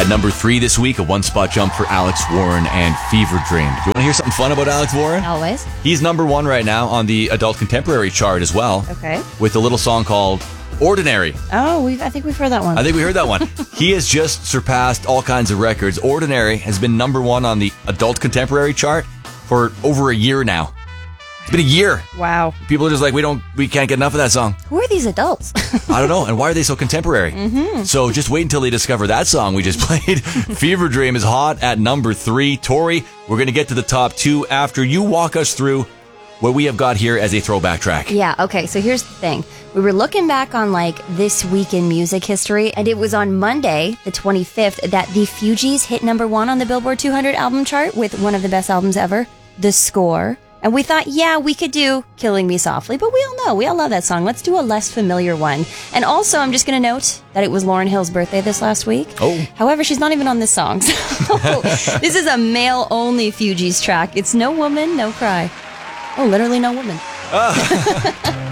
At number 3 this week, a one-spot jump for Alex Warren and Fever Dream. Do you want to hear something fun about Alex Warren? Always. He's number 1 right now on the adult contemporary chart as well. Okay. With a little song called Ordinary. Oh, I think we've heard that one. I think we heard that one. He has just surpassed all kinds of records. Ordinary has been number 1 on the adult contemporary chart for over a year now. It's been a year. Wow. People are just like, we can't get enough of that song. Who are these adults? I don't know. And why are they so contemporary? Mm-hmm. So just wait until they discover that song we just played. Fever Dream is hot at number 3. Tori, we're going to get to the top 2 after you walk us through what we have got here as a throwback track. Yeah, okay, so here's the thing. We were looking back on, this week in music history, and it was on Monday, the 25th, that the Fugees hit number 1 on the Billboard 200 album chart with one of the best albums ever, The Score. And we thought, yeah, we could do Killing Me Softly, but we all love that song. Let's do a less familiar one. And also, I'm just going to note that it was Lauryn Hill's birthday this last week. Oh. However, she's not even on this song. So this is a male-only Fugees track. It's No Woman, No Cry. Oh, literally no woman.